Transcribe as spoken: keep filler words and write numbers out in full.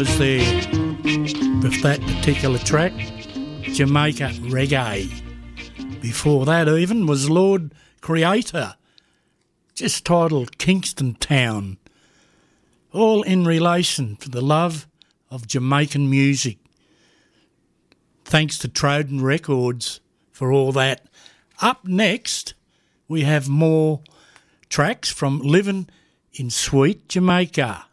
Bombers there with that particular track, Jamaica Reggae. Before that even was Lord Creator, just titled Kingston Town, all in relation to the love of Jamaican music. Thanks to Troden Records for all that. Up next, we have more tracks from Living in Sweet Jamaica.